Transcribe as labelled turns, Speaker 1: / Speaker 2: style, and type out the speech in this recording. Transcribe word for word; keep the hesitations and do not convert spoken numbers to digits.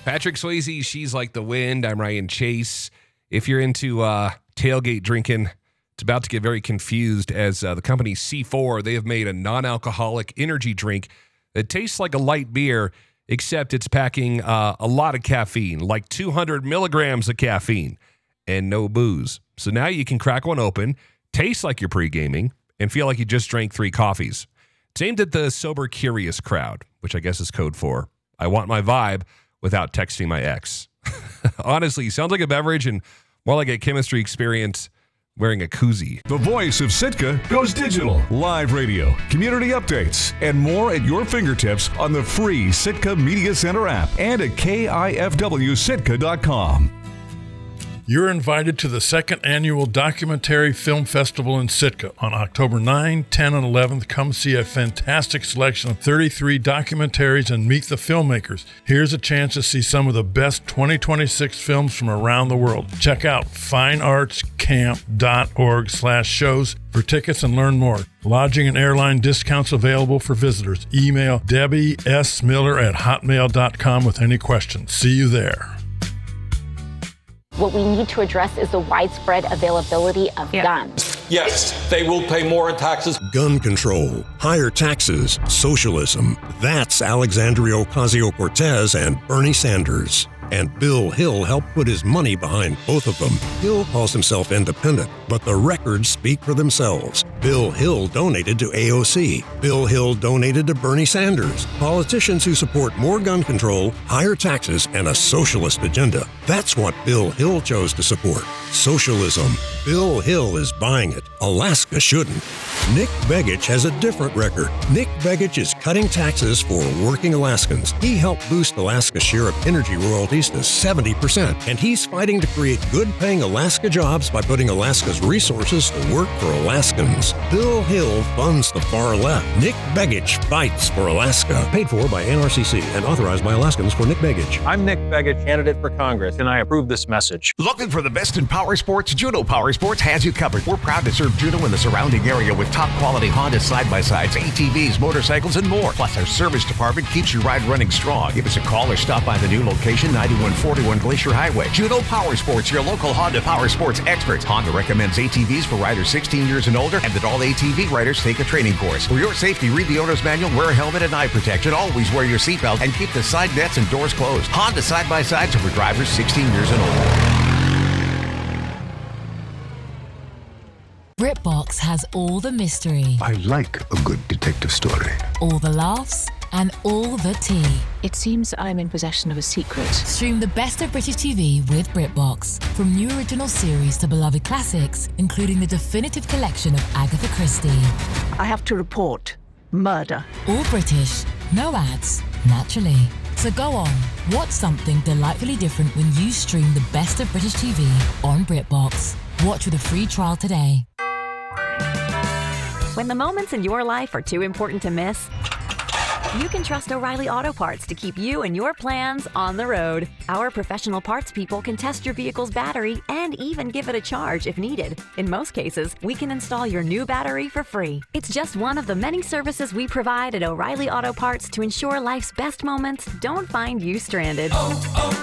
Speaker 1: Patrick Swayze, She's Like the Wind. I'm Ryan Chase. If you're into uh, tailgate drinking, it's about to get very confused as uh, the company C four, they have made a non-alcoholic energy drink that tastes like a light beer, except it's packing uh, a lot of caffeine, like two hundred milligrams of caffeine and no booze. So now you can crack one open, taste like you're pre-gaming, and feel like you just drank three coffees. It's aimed at the sober curious crowd, which I guess is code for I want my vibe without texting my ex. Honestly, sounds like a beverage and more like a chemistry experience wearing a koozie.
Speaker 2: The voice of Sitka goes digital. Live radio, community updates, and more at your fingertips on the free Sitka Media Center app and at K I F W Sitka dot com.
Speaker 3: You're invited to the second annual Documentary Film Festival in Sitka on October ninth, tenth, and eleventh. Come see a fantastic selection of thirty-three documentaries and meet the filmmakers. Here's a chance to see some of the best twenty twenty-six films from around the world. Check out fineartscamp.org slash shows for tickets and learn more. Lodging and airline discounts available for visitors. Email Debbie S. Miller at hotmail dot com with any questions. See you there.
Speaker 4: What we need to address is the widespread availability of yeah. guns.
Speaker 5: Yes, they will pay more in taxes.
Speaker 6: Gun control, higher taxes, socialism. That's Alexandria Ocasio-Cortez and Bernie Sanders. And Bill Hill helped put his money behind both of them. Hill calls himself independent, but the records speak for themselves. Bill Hill donated to A O C. Bill Hill donated to Bernie Sanders. Politicians who support more gun control, higher taxes, and a socialist agenda. That's what Bill Hill chose to support. Socialism. Bill Hill is buying it. Alaska shouldn't. Nick Begich has a different record. Nick Begich is cutting taxes for working Alaskans. He helped boost Alaska's share of energy royalties to seventy percent, and he's fighting to create good-paying Alaska jobs by putting Alaska's resources to work for Alaskans. Bill Hill funds the far left. Nick Begich fights for Alaska. Paid for by N R C C and authorized by Alaskans for Nick Begich.
Speaker 7: I'm Nick Begich, candidate for Congress, and I approve this message.
Speaker 8: Looking for the best in power sports? Juno Power Sports has you covered. We're proud to serve Juneau and the surrounding area with top-quality Honda side-by-sides, A T Vs, motorcycles, and more. Plus, our service department keeps your ride running strong. Give us a call or stop by the new location, ninety-one forty-one Glacier Highway. Juno Power Sports, your local Honda Power Sports experts. Honda recommends A T Vs for riders sixteen years and older, and that all A T V riders take a training course. For your safety, read the owner's manual, wear a helmet and eye protection, always wear your seatbelt, and keep the side nets and doors closed. Honda side-by-sides are for drivers sixteen years and older.
Speaker 9: BritBox has all the mystery.
Speaker 10: I like a good detective story.
Speaker 9: All the laughs and all the tea.
Speaker 11: It seems I'm in possession of a secret.
Speaker 9: Stream the best of British T V with BritBox. From new original series to beloved classics, including the definitive collection of Agatha Christie.
Speaker 12: I have to report murder.
Speaker 9: All British, no ads, naturally. So go on, watch something delightfully different when you stream the best of British T V on BritBox. Watch with a free trial today.
Speaker 13: When the moments in your life are too important to miss, you can trust O'Reilly Auto Parts to keep you and your plans on the road. Our professional parts people can test your vehicle's battery and even give it a charge if needed. In most cases, we can install your new battery for free. It's just one of the many services we provide at O'Reilly Auto Parts to ensure life's best moments don't find you stranded.
Speaker 14: Oh, oh.